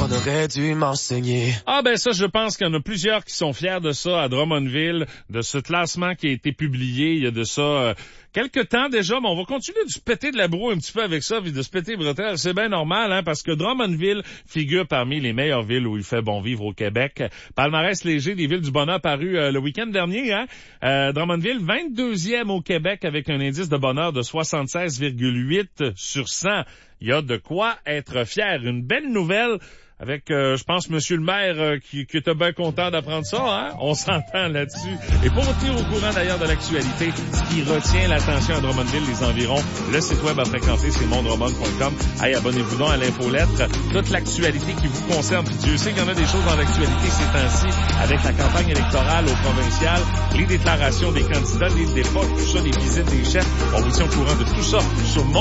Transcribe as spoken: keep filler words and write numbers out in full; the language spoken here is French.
qu'on aurait dû m'enseigner. Ah ben ça, je pense qu'il y en a plusieurs qui sont fiers de ça à Drummondville, de ce classement qui a été publié il y a de ça euh, quelques temps déjà, mais on va continuer de se péter de la broue un petit peu avec ça, puis de se péter bretelles. C'est bien normal, hein, parce que Drummondville figure parmi les meilleures villes où il fait bon vivre au Québec. Palmarès léger des villes du bonheur paru euh, le week-end dernier, hein. Euh, Drummondville, vingt-deuxième au Québec avec un indice de bonheur de soixante-seize virgule huit sur cent. Il y a de quoi être fier. Une belle nouvelle avec, euh, je pense, Monsieur le maire euh, qui, qui était bien content d'apprendre ça. Hein? On s'entend là-dessus. Et pour vous tenir au courant d'ailleurs de l'actualité, ce qui retient l'attention à Drummondville, les environs, le site web à fréquenter, c'est mondromond point com. Hey, abonnez-vous donc à l'infolettre. Toute l'actualité qui vous concerne. Puis Dieu sait qu'il y en a des choses dans l'actualité ces temps-ci, avec la campagne électorale au provincial, les déclarations des candidats, les débats, tout ça, les visites des chefs. On vous tient au courant de tout ça sur Mon